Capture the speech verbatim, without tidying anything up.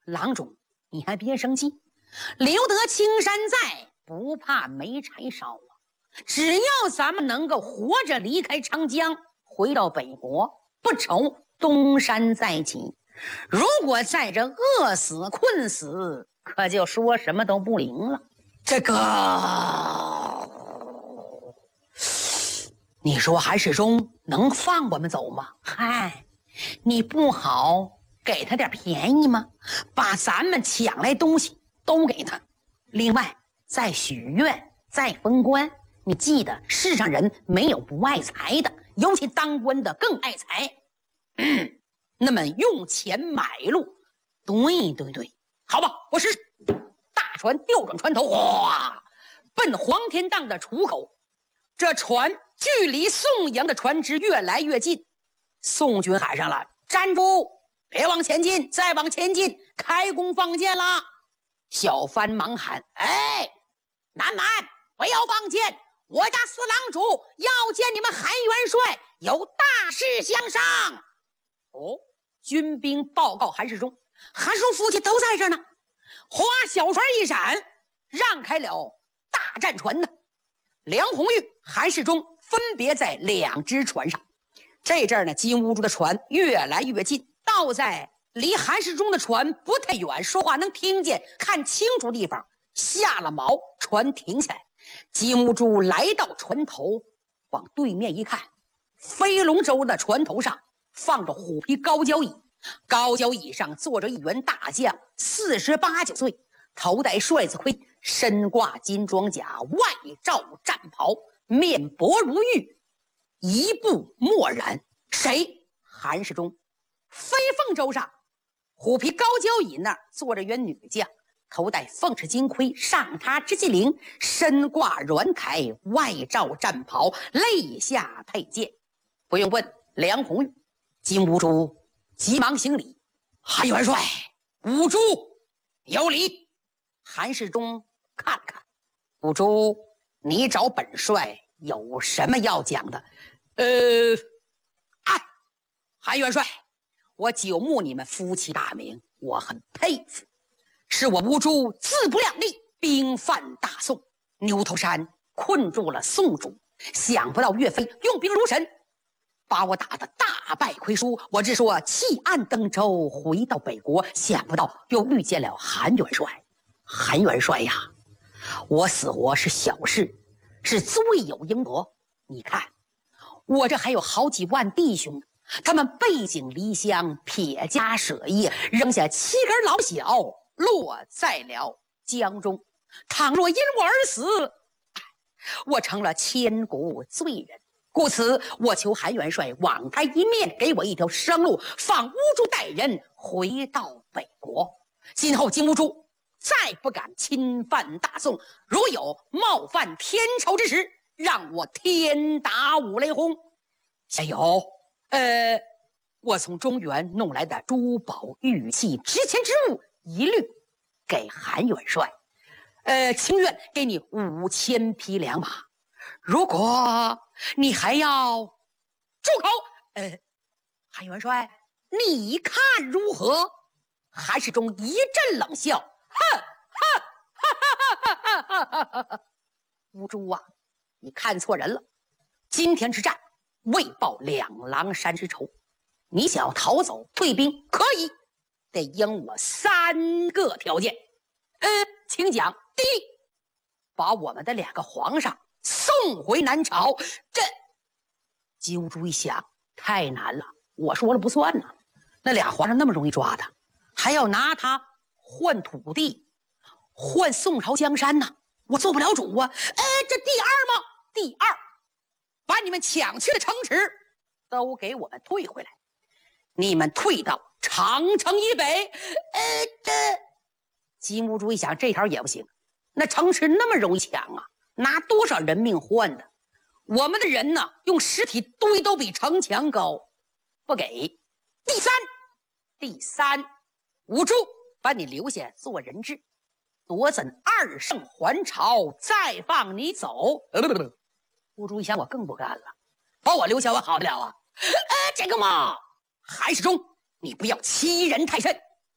郎中，你还别生气，留得青山在，不怕没柴烧啊！只要咱们能够活着离开长江，回到北国，不愁东山再起。如果在这饿死困死，可就说什么都不灵了。这个，你说韩世忠能放我们走吗？嗨，你不好给他点便宜吗？把咱们抢来东西都给他，另外再许愿，再封官。你记得，世上人没有不爱财的，尤其当官的更爱财。嗯，那么用钱买路，对对对，好吧，我是大船调转船头，哗，奔黄天荡的楚口。这船距离宋营的船只越来越近，宋军喊上了：“站住！别往前进，再往前进，开弓放箭啦！”小帆忙喊：“哎，南蛮，不要放箭！我家四郎主要见你们韩元帅，有大事相商。”哦，军兵报告韩世忠，韩世忠夫妻都在这呢。花小船一闪，让开了大战船呢。梁红玉、韩世忠分别在两只船上。这阵儿呢，金兀术的船越来越近，到在离韩世忠的船不太远，说话能听见、看清楚的地方，下了锚，船停下来。金兀术来到船头，往对面一看，飞龙舟的船头上放着虎皮高脚椅，高脚椅上坐着一员大将，四十八九岁，头戴帅子盔，身挂金装甲，外罩战袍，面薄如玉，一步墨染。谁？韩世忠。飞凤舟上，虎皮高脚椅那儿坐着员女将，头戴凤翅金盔，上插直戟翎，身挂软铠，外罩战袍，肋下佩剑。不用问，梁红玉。金兀术急忙行礼：“韩元帅，兀术有礼。”韩世忠看了看：“兀术，你找本帅有什么要讲的？”呃，哎，韩元帅，我久慕你们夫妻大名，我很佩服。是我兀术自不量力，兵犯大宋，牛头山困住了宋主，想不到岳飞用兵如神，把我打得大败亏输。我只说弃岸登舟，回到北国，想不到又遇见了韩元帅。韩元帅呀，我死活是小事，是罪有应得。你看，我这还有好几万弟兄，他们背井离乡，撇家舍业，扔下七根老小，落在了江中。倘若因我而死，我成了千古罪人。故此，我求韩元帅网开一面，给我一条生路，放兀术带人回到北国。今后金兀术再不敢侵犯大宋，如有冒犯天朝之时，让我天打五雷轰。还有，呃，我从中原弄来的珠宝玉器、值钱之物，一律给韩元帅。呃，情愿给你五千匹良马。如果你还要住口，呃，韩元帅，你看如何？韩世忠一阵冷笑，哼哼哈哈哈哈哈哈哈！兀术啊，你看错人了。今天之战为报两狼山之仇，你想要逃走退兵可以，得应我三个条件。呃，请讲。第一，把我们的两个皇上送回南朝。这金兀术一想，太难了，我说了不算呢。那俩皇上那么容易抓的，还要拿他换土地，换宋朝江山呢，我做不了主啊。哎，这第二吗？第二，把你们抢去的城池都给我们退回来，你们退到长城以北。呃，这金兀术一想，这条也不行，那城池那么容易抢啊，拿多少人命换的？我们的人呢，用尸体堆都比城墙高，不给。第三，第三，兀术把你留下做人质，多怎二圣还朝，再放你走？呃，不不不，兀术一想，我更不干了，把我留下我好得了啊？哎，这个嘛，韩世忠，你不要欺人太甚。